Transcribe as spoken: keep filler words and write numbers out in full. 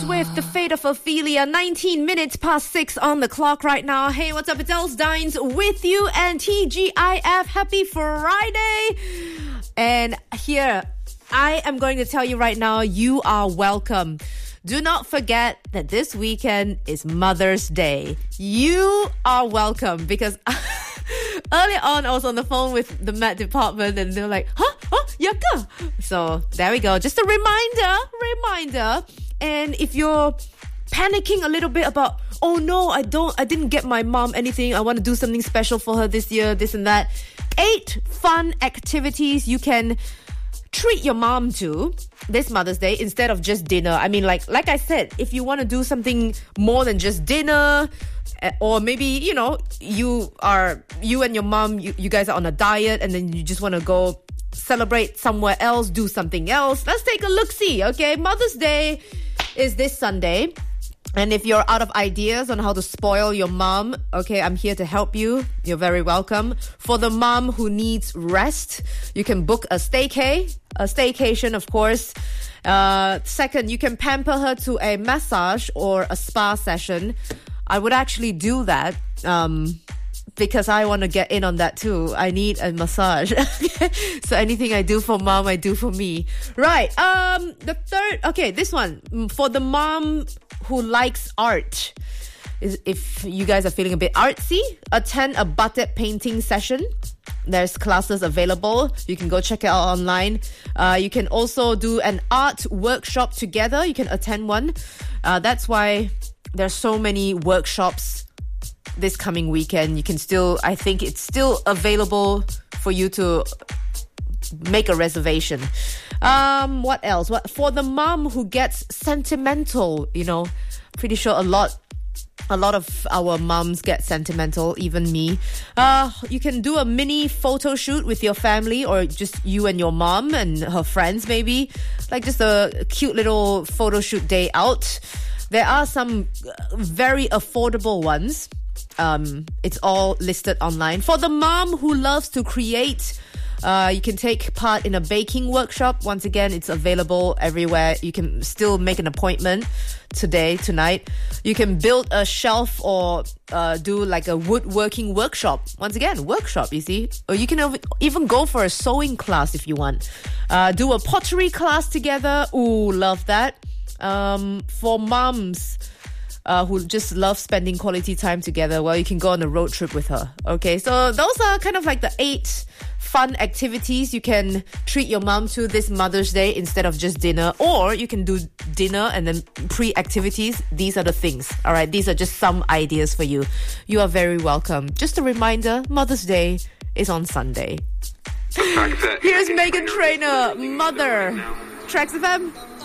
with The Fate of Ophelia. nineteen minutes past six on the clock right now. Hey, what's up? It's Els Dines with you and T G I F. Happy Friday. And here, I am going to tell you right now, you are welcome. Do not forget that this weekend is Mother's Day. You are welcome because earlier on I was on the phone with the Met department and they're like, huh? Huh? Yaka? So there we go. Just a reminder, reminder. And if you're panicking a little bit about, oh no, I don't, I didn't get my mom anything. I want to do something special for her this year, this and that. Eight fun activities you can treat your mom to this Mother's Day instead of just dinner. I mean, like like I said, if you want to do something more than just dinner, or maybe, you know, you are you and your mom, you, you guys are on a diet and then you just want to go celebrate somewhere else, do something else. Let's take a look-see, okay? Mother's Day is this Sunday. And if you're out of ideas on how to spoil your mom, okay, I'm here to help you. You're very welcome. For the mom who needs rest, you can book a staycay, a staycation, of course. Uh, second, you can pamper her to a massage or a spa session. I would actually do that um, because I want to get in on that too. I need a massage. So anything I do for mom, I do for me. Right. Um, the third, okay, this one. For the mom who likes art, is if you guys are feeling a bit artsy, attend a bucket painting session. There's classes available. You can go check it out online. Uh, you can also do an art workshop together. You can attend one. Uh, that's why there's so many workshops this coming weekend. You can still, I think it's still available for you to make a reservation. Um, what else? What for the mom who gets sentimental? You know, pretty sure a lot, a lot of our moms get sentimental. Even me. Uh, you can do a mini photo shoot with your family, or just you and your mom and her friends, maybe like just a cute little photo shoot day out. There are some very affordable ones. Um, it's all listed online. For the mom who loves to create, Uh, you can take part in a baking workshop. Once again, it's available everywhere. You can still make an appointment today, tonight. You can build a shelf or uh, do like a woodworking workshop. Once again, workshop, you see. Or you can even go for a sewing class if you want. Uh, do a pottery class together. Ooh, love that. Um, for moms uh, who just love spending quality time together, well, you can go on a road trip with her. Okay, so those are kind of like the eight fun activities you can treat your mom to this Mother's Day instead of just dinner. Or you can do dinner and then pre-activities. These are the things. All right, these are just some ideas for you. You are very welcome. Just a reminder, Mother's Day is on Sunday. Here's Meghan Trainor, Mother. Trax F M.